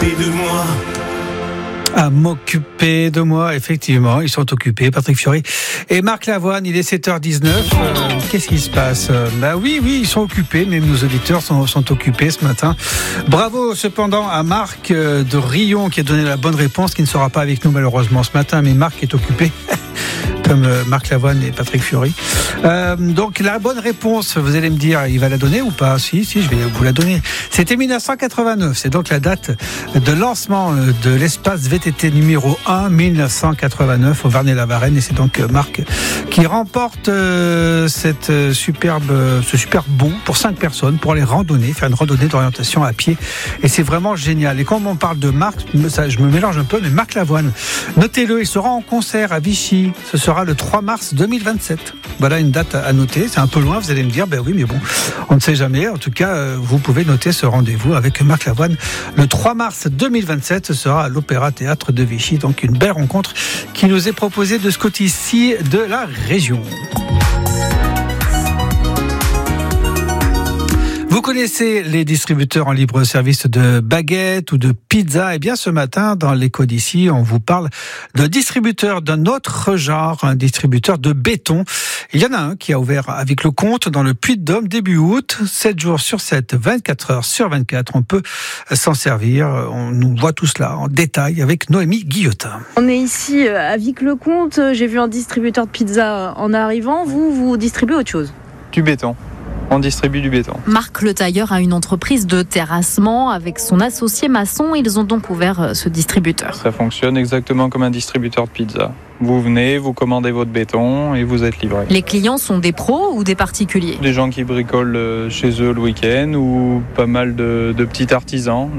de moi. À m'occuper de moi, effectivement, ils sont occupés, Patrick Fiori et Marc Lavoine. Il est 7h19. Qu'est-ce qui se passe ? Oui, ils sont occupés, même nos auditeurs sont occupés ce matin. Bravo cependant à Marc de Rion qui a donné la bonne réponse, qui ne sera pas avec nous malheureusement ce matin, mais Marc est occupé. Comme Marc Lavoine et Patrick Fiori. Donc la bonne réponse, vous allez me dire, il va la donner ou pas ? Si, je vais vous la donner. C'était 1989, c'est donc la date de lancement de l'espace VTT numéro 1, 1989 au Varney-la-Varenne, et c'est donc Marc qui remporte ce superbe bon pour 5 personnes pour aller randonner, faire une randonnée d'orientation à pied, et c'est vraiment génial. Et quand on parle de Marc, je me mélange un peu, mais Marc Lavoine, notez-le, il sera en concert à Vichy, ce sera le 3 mars 2027. Voilà une date à noter. C'est un peu loin, vous allez me dire, oui, mais bon, on ne sait jamais. En tout cas, vous pouvez noter ce rendez-vous avec Marc Lavoine. Le 3 mars 2027, ce sera à l'Opéra Théâtre de Vichy. Donc une belle rencontre qui nous est proposée de ce côté-ci de la région. Vous connaissez les distributeurs en libre service de baguettes ou de pizza. Eh bien, ce matin, dans l'Écho d'ici, on vous parle d'un distributeur d'un autre genre, un distributeur de béton. Il y en a un qui a ouvert à Vic-le-Comte dans le Puy-de-Dôme début août, 7 jours sur 7, 24 heures sur 24. On peut s'en servir. On nous voit tout cela en détail avec Noémie Guillotin. On est ici à Vic-le-Comte. J'ai vu un distributeur de pizza en arrivant. Vous distribuez autre chose ? Du béton. On distribue du béton. Marc Le Tailleur a une entreprise de terrassement. Avec son associé maçon, ils ont donc ouvert ce distributeur. Ça fonctionne exactement comme un distributeur de pizza. Vous venez, vous commandez votre béton et vous êtes livré. Les clients sont des pros ou des particuliers ? Des gens qui bricolent chez eux le week-end ou pas mal de petits artisans,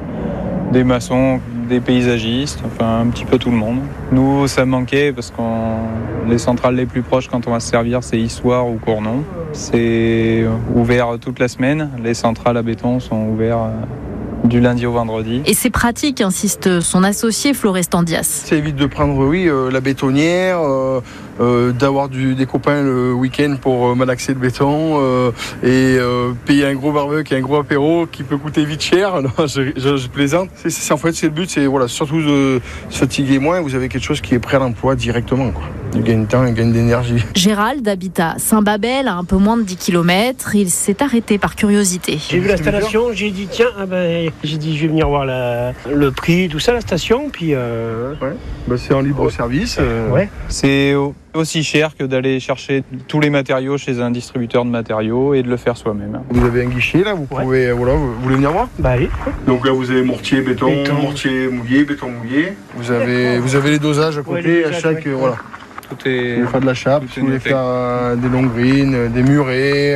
des maçons, des paysagistes, enfin un petit peu tout le monde. Nous, ça manquait parce que les centrales les plus proches quand on va se servir, c'est Issoire ou Cournon. C'est ouvert toute la semaine. Les centrales à béton sont ouvertes du lundi au vendredi. Et c'est pratique, insiste son associé Florestan Dias. Ça évite de prendre la bétonnière, d'avoir des copains le week-end pour malaxer le béton et payer un gros barbecue et un gros apéro qui peut coûter vite cher. Non, je plaisante. En fait, c'est le but, c'est surtout de se fatiguer moins. Vous avez quelque chose qui est prêt à l'emploi directement, quoi. Il gagne de temps, il gagne d'énergie. Gérald habite à Saint-Babel, à un peu moins de 10 km. Il s'est arrêté par curiosité. J'ai vu l'installation, j'ai dit tiens, j'ai dit je vais venir voir le prix, tout ça, la station, puis... c'est en libre service. Ouais. C'est aussi cher que d'aller chercher tous les matériaux chez un distributeur de matériaux et de le faire soi-même. Vous avez un guichet là, vous pouvez, vous voulez venir voir ? Allez. Donc là vous avez mortier, béton, mortier mouillé, béton mouillé. Vous avez les dosages à côté, à chaque, voilà. Tout est... Si vous voulez faire de la chape, si vous voulez faire des longues grines, des murets.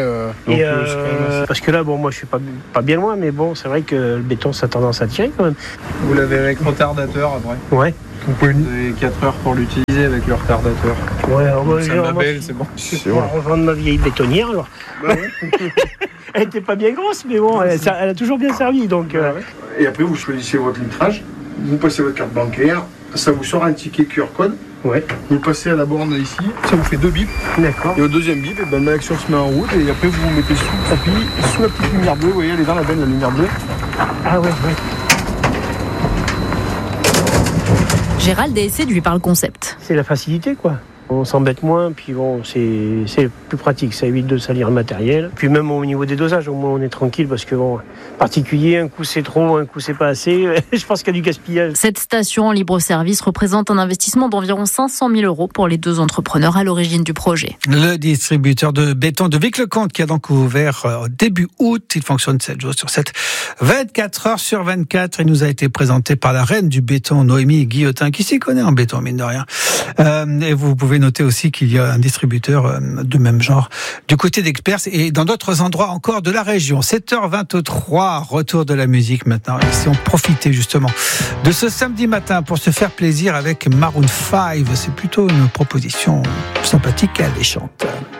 Parce que là, moi je suis pas bien loin, mais bon, c'est vrai que le béton ça a tendance à tirer quand même. Vous l'avez avec retardateur après ? Ouais. Vous avez 4 heures pour l'utiliser avec le retardateur. Ouais, c'est bon. Je vais revendre ma vieille bétonnière alors. Elle était pas bien grosse, mais bon, elle a toujours bien servi. Donc, Et après, vous choisissez votre litrage, vous passez votre carte bancaire, ça vous sort un ticket QR code. Ouais. Vous passez à la borne ici, ça vous fait 2 bips. D'accord. Et au deuxième bip, l'action se met en route et après vous vous mettez sous le tapis, sous la petite lumière bleue, vous voyez, elle est dans la benne, la lumière bleue. Ah ouais. Gérald est séduit par le concept. C'est la facilité, quoi. On s'embête moins, puis bon, c'est plus pratique, ça évite de salir le matériel. Puis même au niveau des dosages, au moins on est tranquille, parce que bon, particulier, un coup c'est trop, un coup c'est pas assez. Je pense qu'il y a du gaspillage. Cette station en libre-service représente un investissement d'environ 500 000 € pour les 2 entrepreneurs à l'origine du projet. Le distributeur de béton de Vic-le-Comte qui a donc ouvert début août. Il fonctionne 7 jours sur 7, 24 heures sur 24. Il nous a été présenté par la reine du béton, Noémie Guillotin, qui s'y connaît en béton, mine de rien. Et vous pouvez noter aussi qu'il y a un distributeur de même genre du côté d'Expers et dans d'autres endroits encore de la région. 7h23, retour de la musique maintenant. Et si on profitait justement de ce samedi matin pour se faire plaisir avec Maroon 5, c'est plutôt une proposition sympathique et alléchante.